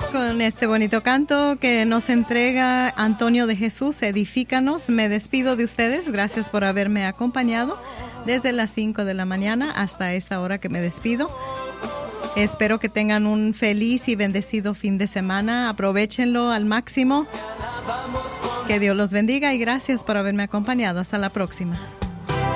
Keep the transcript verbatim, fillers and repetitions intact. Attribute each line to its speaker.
Speaker 1: Con este bonito canto que nos entrega Antonio de Jesús, Edifícanos, me despido de ustedes. Gracias por haberme acompañado desde las cinco de la mañana hasta esta hora que me despido. Espero que tengan un feliz y bendecido fin de semana. Aprovéchenlo al máximo. Que Dios los bendiga y gracias por haberme acompañado. Hasta la próxima.